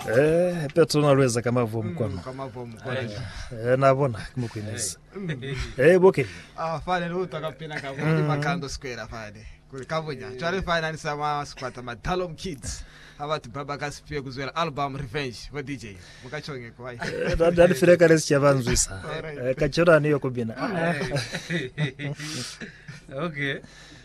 Petro nalweza kama vo mkono. Nabona kumukwineza. Boke. Fane lo utakapina kabuni makando square fane. Kulikavunya. Chale fine ni sama squat ma Talom Kids. Abati baba kasipia kuzwela album Revenge wa DJ. Mukachonge kwa hiyo. Dadi fireka resi chavanzwisa. Kachora niyo kubina. Okay.